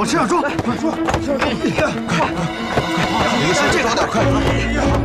往身上装，快装！快！你个小抓点，快！